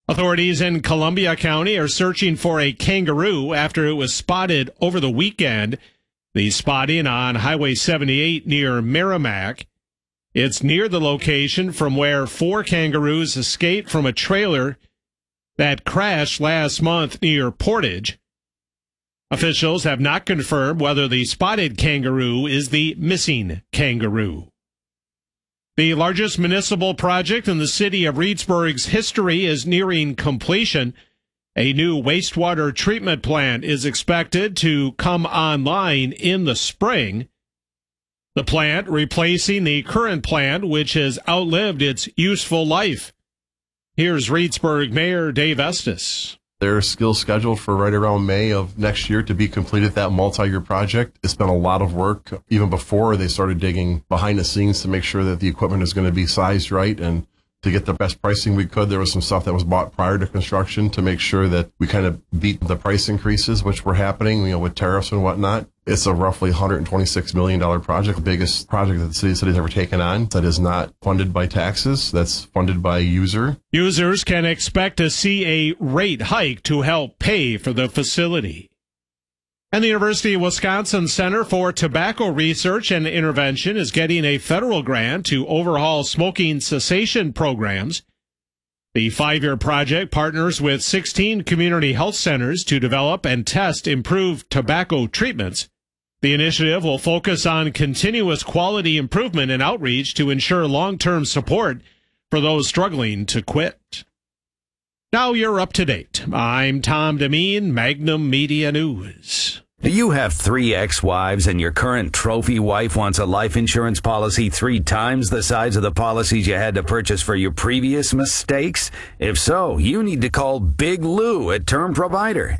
Authorities in Columbia County are searching for a kangaroo after it was spotted over the weekend. The spotting on Highway 78 near Merrimack. It's near the location from where 4 kangaroos escaped from a trailer that crashed last month near Portage. Officials have not confirmed whether the spotted kangaroo is the missing kangaroo. The largest municipal project in the city of Reedsburg's history is nearing completion. A new wastewater treatment plant is expected to come online in the spring. The plant replacing the current plant, which has outlived its useful life. Here's Reedsburg Mayor Dave Estes. They're still scheduled for right around May of next year to be completed, that multi-year project. It's been a lot of work even before they started digging behind the scenes to make sure that the equipment is going to be sized right and to get the best pricing we could. There was some stuff that was bought prior to construction to make sure that we kind of beat the price increases, which were happening, with tariffs and whatnot. It's a roughly $126 million project, the biggest project that the city's ever taken on that is not funded by taxes. That's funded by user. Users can expect to see a rate hike to help pay for the facility. And the University of Wisconsin Center for Tobacco Research and Intervention is getting a federal grant to overhaul smoking cessation programs. The 5-year project partners with 16 community health centers to develop and test improved tobacco treatments. The initiative will focus on continuous quality improvement and outreach to ensure long-term support for those struggling to quit. Now you're up to date. I'm Tom Demeen, Magnum Media News. Do you have 3 ex-wives and your current trophy wife wants a life insurance policy 3 times the size of the policies you had to purchase for your previous mistakes? If so, you need to call Big Lou at Term Provider,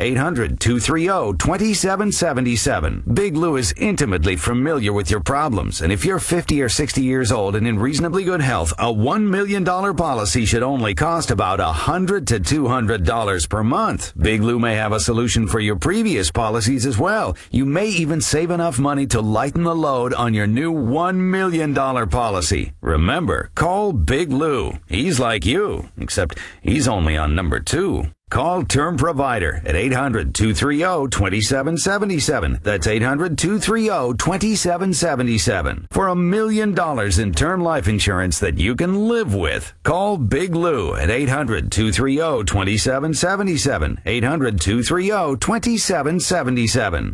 800-230-2777. Big Lou is intimately familiar with your problems, and if you're 50 or 60 years old and in reasonably good health, a $1 million policy should only cost about $100 to $200 per month. Big Lou may have a solution for your previous policies as well. You may even save enough money to lighten the load on your new $1 million policy. Remember, call Big Lou. He's like you, except he's only on number 2. Call Term Provider at 800-230-2777. That's 800-230-2777. For $1 million in term life insurance that you can live with. Call Big Lou at 800-230-2777. 800-230-2777.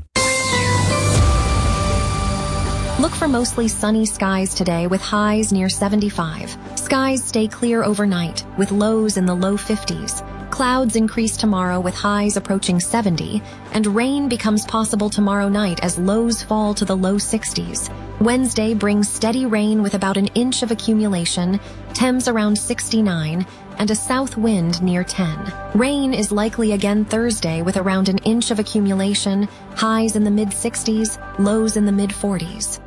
Look for mostly sunny skies today with highs near 75. Skies stay clear overnight with lows in the low 50s. Clouds increase tomorrow with highs approaching 70, and rain becomes possible tomorrow night as lows fall to the low 60s. Wednesday brings steady rain with about an inch of accumulation, temps around 69, and a south wind near 10. Rain is likely again Thursday with around an inch of accumulation, highs in the mid-60s, lows in the mid-40s.